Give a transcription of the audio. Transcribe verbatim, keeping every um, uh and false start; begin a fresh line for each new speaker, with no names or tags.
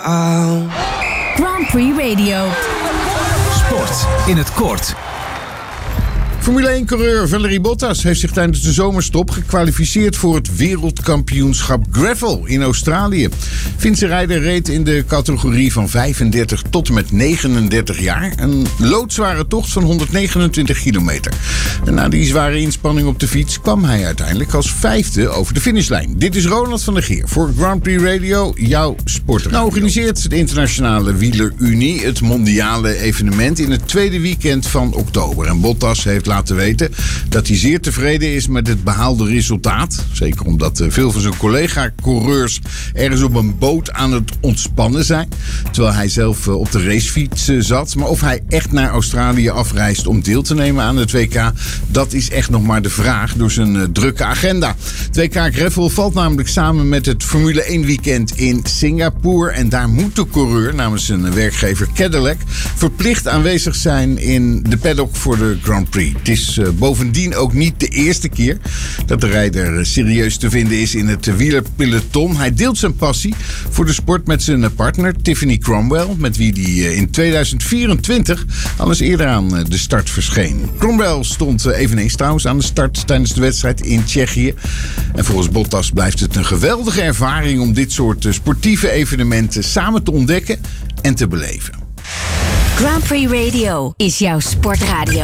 Oh.
Grand Prix Radio.
Sport in het kort.
Formule één-coureur Valtteri Bottas heeft zich tijdens de zomerstop gekwalificeerd voor het wereldkampioenschap Gravel in Australië. Finse rijder reed in de categorie van vijfendertig tot en met negenendertig jaar een loodzware tocht van honderdnegenentwintig kilometer. En na die zware inspanning op de fiets kwam hij uiteindelijk als vijfde over de finishlijn. Dit is Ronald van der Geer voor Grand Prix Radio, jouw sportradio. Nou organiseert de Internationale Wielerunie het mondiale evenement in het tweede weekend van oktober. En Bottas heeft laten weten dat hij zeer tevreden is met het behaalde resultaat. Zeker omdat veel van zijn collega-coureurs ergens op een boot aan het ontspannen zijn. Terwijl hij zelf op de racefiets zat. Maar of hij echt naar Australië afreist om deel te nemen aan het W K, dat is echt nog maar de vraag door zijn drukke agenda. Het W K Gravel valt namelijk samen met het Formule één weekend in Singapore. En daar moet de coureur namens zijn werkgever Cadillac verplicht aanwezig zijn in de paddock voor de Grand Prix. Het is uh, bovendien ook niet de eerste keer dat de rijder uh, serieus te vinden is in het uh, wielerpeloton. Hij deelt zijn passie voor de sport met zijn uh, partner Tiffany Cromwell, met wie hij uh, in tweeduizend vierentwintig al eens eerder aan uh, de start verscheen. Cromwell stond uh, eveneens trouwens aan de start tijdens de wedstrijd in Tsjechië. En volgens Bottas blijft het een geweldige ervaring om dit soort uh, sportieve evenementen samen te ontdekken en te beleven.
Grand Prix Radio is jouw sportradio.